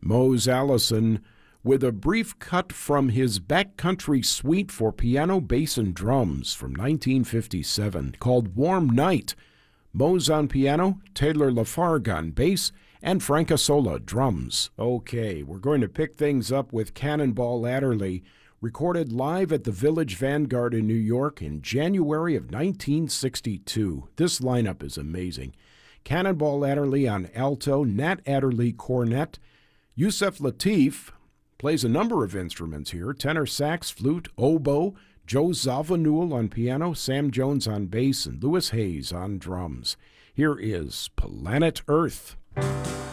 Mose Allison with a brief cut from his Backcountry Suite for piano, bass, and drums from 1957 called Warm Night. Mose on piano, Taylor Lafargue on bass, and Frank Asola drums. Okay, we're going to pick things up with Cannonball Adderley, recorded live at the Village Vanguard in New York in January of 1962. This lineup is amazing. Cannonball Adderley on alto, Nat Adderley cornet. Yusef Lateef plays a number of instruments here: tenor sax, flute, oboe, Joe Zawinul on piano, Sam Jones on bass, and Louis Hayes on drums. Here is Planet Earth.